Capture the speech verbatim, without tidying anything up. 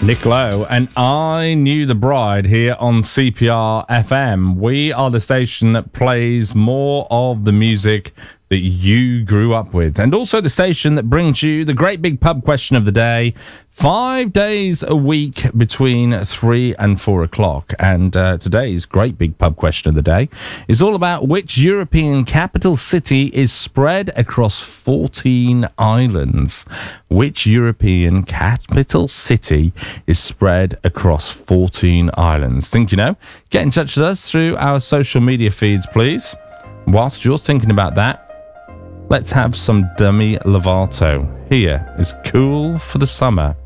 Nick Lowe and I Knew the Bride here on C P R F M. We are the station that plays more of the music that you grew up with, and also the station that brings you the great big pub question of the day, five days a week between three and four o'clock. And uh, today's great big pub question of the day is all about which European capital city is spread across fourteen islands. Which European capital city is spread across fourteen islands? Think you know? Get in touch with us through our social media feeds, please. Whilst you're thinking about that, let's have some Demi Lovato. Here is Cool for the Summer.